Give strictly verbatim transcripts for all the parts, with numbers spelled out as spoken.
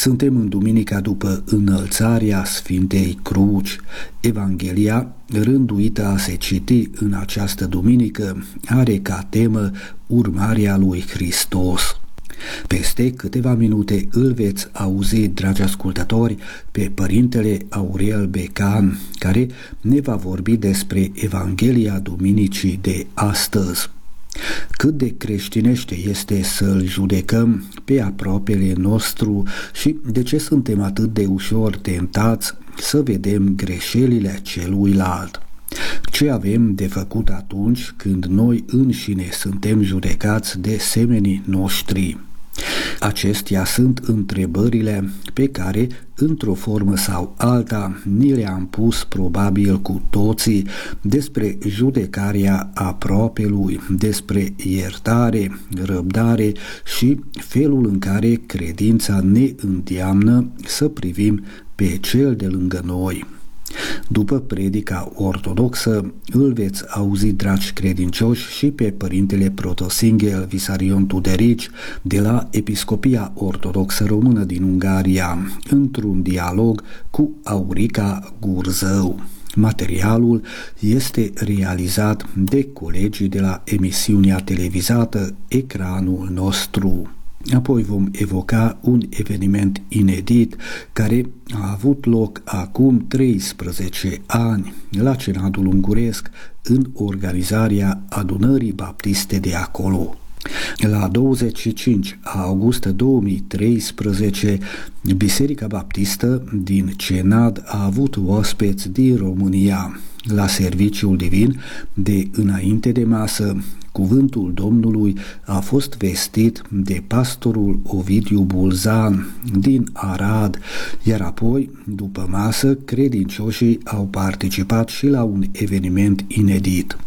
Suntem în duminica după înălțarea Sfintei Cruci. Evanghelia, rânduită a se citi în această duminică, are ca temă urmarea lui Hristos. Peste câteva minute îl veți auzi, dragi ascultători, pe Părintele Aurel Becan, care ne va vorbi despre Evanghelia duminicii de astăzi. Cât de creștinește este să-l judecăm pe aproapele nostru și de ce suntem atât de ușor tentați să vedem greșelile celuilalt? Ce avem de făcut atunci când noi înșine suntem judecați de semenii noștri? Acestea sunt întrebările pe care, într-o formă sau alta, ni le-am pus probabil cu toții despre judecarea aproapelui, despre iertare, răbdare și felul în care credința ne îndeamnă să privim pe cel de lângă noi. După predica ortodoxă, îl veți auzi, dragi credincioși, și pe Părintele Protosinghel Visarion Tuderici de la Episcopia Ortodoxă Română din Ungaria, într-un dialog cu Aurica Gurzău. Materialul este realizat de colegii de la emisiunea televizată Ecranul Nostru. Apoi vom evoca un eveniment inedit care a avut loc acum treisprezece ani la Senadul Unguresc în organizarea Adunării Baptiste de acolo. La douăzeci și cinci august două mii treisprezece, Biserica Baptistă din Cenad a avut oaspeți din România. La serviciul divin de înainte de masă, cuvântul Domnului a fost vestit de pastorul Ovidiu Bulzan din Arad, iar apoi, după masă, credincioșii au participat și la un eveniment inedit.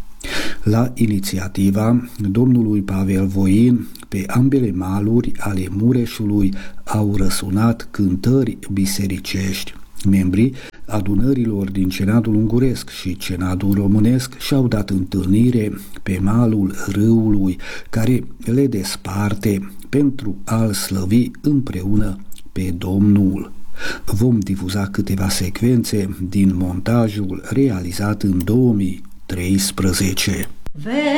La inițiativa domnului Pavel Voin, pe ambele maluri ale Mureșului au răsunat cântări bisericești. Membrii adunărilor din Senadul Unguresc și Senadul Românesc și-au dat întâlnire pe malul râului care le desparte pentru a-L slăvi împreună pe Domnul. Vom difuza câteva secvențe din montajul realizat în două mii treisprezece.